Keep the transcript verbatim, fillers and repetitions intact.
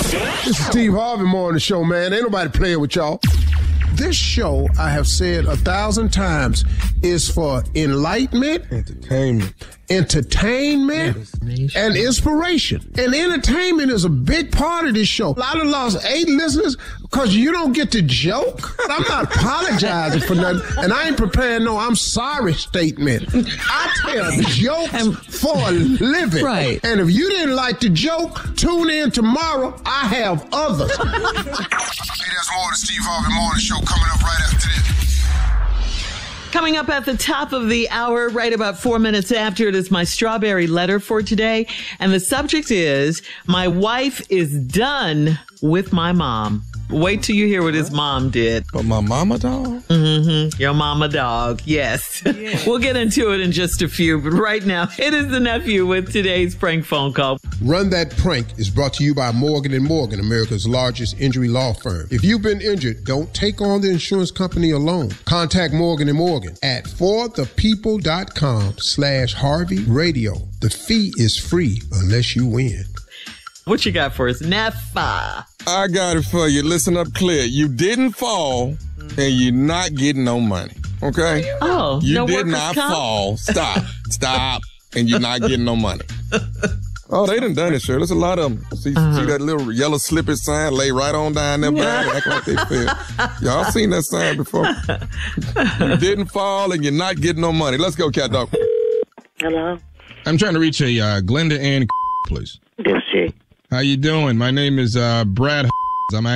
This is Steve Harvey Morning Show, man. Ain't nobody playing with y'all. This show, I have said a thousand times, is for enlightenment, entertainment, entertainment, and inspiration. And entertainment is a big part of this show. I done lost eight listeners because you don't get to joke. I'm not apologizing for nothing, and I ain't preparing no I'm sorry statement. I tell jokes for a living. Right. And if you didn't like the joke, tune in tomorrow. I have others. Hey, there's more of the Steve Harvey Morning Show coming up right after this. Coming up at the top of the hour, right about four minutes after, it is my strawberry letter for today. And the subject is, my wife is done with my mom. Wait till you hear what his mom did. But my mama dog? Mm-hmm. Your mama dog, yes. Yeah. We'll get into it in just a few, but right now, it is the nephew with today's prank phone call. Run That Prank is brought to you by Morgan and Morgan, America's largest injury law firm. If you've been injured, don't take on the insurance company alone. Contact Morgan and Morgan at forthepeople.com slash Harvey Radio. The fee is free unless you win. What you got for us, Neffa? I got it for you. Listen up clear. You didn't fall, and you're not getting no money. Okay? Oh, you no did not comp? fall. Stop. Stop. And you're not getting no money. Oh, they done done it, sure. There's a lot of them. See, uh-huh. see that little yellow slippage sign lay right on down there, yeah. Act like they fell. Y'all seen that sign before? You didn't fall, and you're not getting no money. Let's go, cat dog. Hello? I'm trying to reach a uh, Glenda Ann, please. This chick. How you doing? My name is uh, Brad. I'm